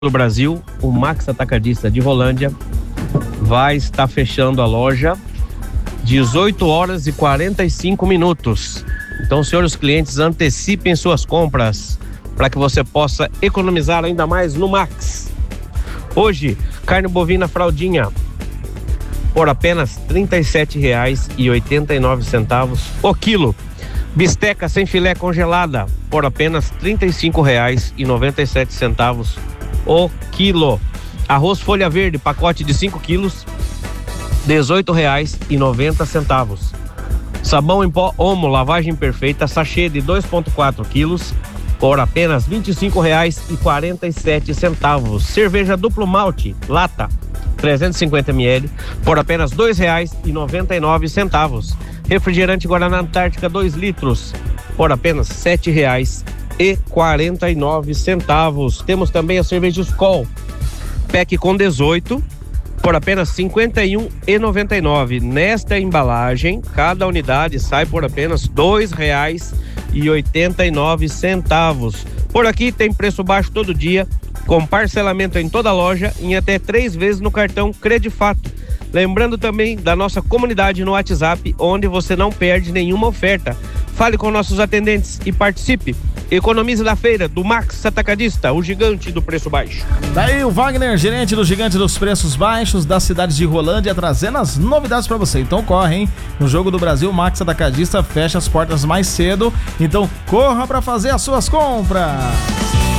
pelo Brasil, o Max Atacadista de Rolândia vai estar fechando a loja 18 horas e 45 minutos. Então, senhores clientes, antecipem suas compras para que você possa economizar ainda mais no Max. Hoje, carne bovina fraldinha por apenas R$ 37,89 o quilo. Bisteca sem filé congelada por apenas R$ 35,97 o quilo. Arroz folha verde, pacote de 5 quilos, R$ 18,90. Sabão em pó Omo, lavagem perfeita, sachê de 2,4 quilos, por apenas R$ 25,47. Cerveja duplo malte, lata, 350 ml, por apenas R$ 2,99. Refrigerante Guaraná Antártica 2 litros, por apenas R$ 7,49. Temos também a cerveja Skol, pack com 18, por apenas R$ 51,99. Nesta embalagem, cada unidade sai por apenas R$ 2,89. Por aqui tem preço baixo todo dia, com parcelamento em toda a loja em até 3 vezes no cartão Credifato. Lembrando também da nossa comunidade no WhatsApp, onde você não perde nenhuma oferta. Fale com nossos atendentes e participe. Economize na feira do Max Atacadista, o gigante do preço baixo. Daí o Wagner, gerente do Gigante dos Preços Baixos da cidade de Rolândia, trazendo as novidades para você. Então corre, hein? No Jogo do Brasil, o Max Atacadista fecha as portas mais cedo. Então corra para fazer as suas compras.